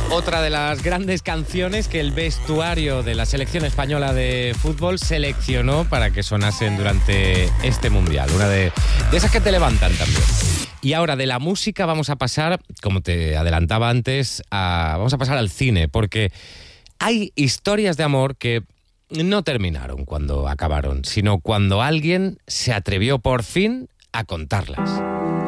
Otra de las grandes canciones que el vestuario de la selección española de fútbol seleccionó para que sonasen durante este Mundial. Una de esas que te levantan también. Y ahora de la música vamos a pasar, como te adelantaba antes, vamos a pasar al cine, porque hay historias de amor que no terminaron cuando acabaron, sino cuando alguien se atrevió por fin a contarlas.